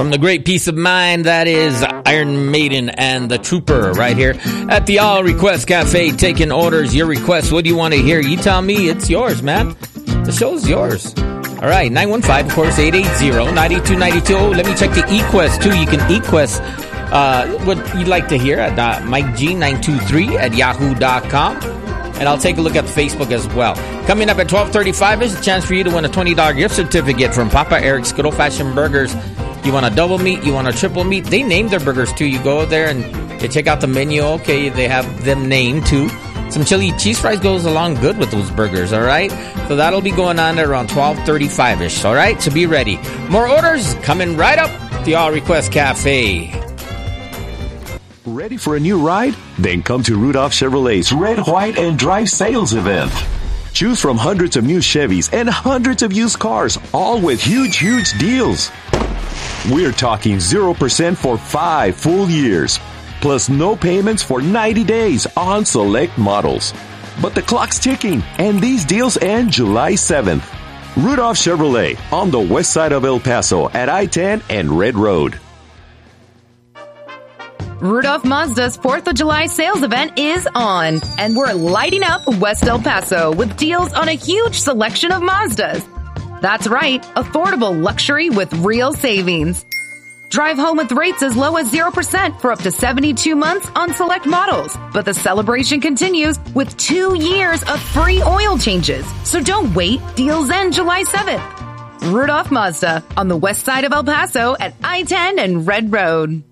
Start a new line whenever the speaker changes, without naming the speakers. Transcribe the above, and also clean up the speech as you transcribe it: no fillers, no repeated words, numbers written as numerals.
From the great Peace of Mind, that is Iron Maiden and the Trooper right here at the All Request Cafe, taking orders. Your request, what do you want to hear? You tell me, it's yours, man. The show's yours. All right, 915, of course, 880-9292. Oh, let me check the eQuest, too. You can eQuest what you'd like to hear at MikeG923 at yahoo.com. And I'll take a look at Facebook as well. Coming up at 12:35 is a chance for you to win a $20 gift certificate from Papa Eric's Good Old Fashioned Burgers. You want a double meat, you want a triple meat. They name their burgers too. You go there and you check out the menu. Okay, they have them named too. Some chili cheese fries goes along good with those burgers, all right? So that'll be going on at around 12:35-ish, all right? So be ready. More orders coming right up. The All Request Cafe.
Ready for a new ride? Then come to Rudolph Chevrolet's Red, White, and Drive sales event. Choose from hundreds of new Chevys and hundreds of used cars, all with huge, huge deals. We're talking 0% for 5 full years, plus no payments for 90 days on select models. But the clock's ticking, and these deals end July 7th. Rudolph Chevrolet on the west side of El Paso at I-10 and Red Road.
Rudolph Mazda's 4th of July sales event is on, and we're lighting up West El Paso with deals on a huge selection of Mazdas. That's right, affordable luxury with real savings. Drive home with rates as low as 0% for up to 72 months on select models. But the celebration continues with 2 years of free oil changes. So don't wait, deals end July 7th. Rudolph Mazda on the west side of El Paso at I-10 and Red Road.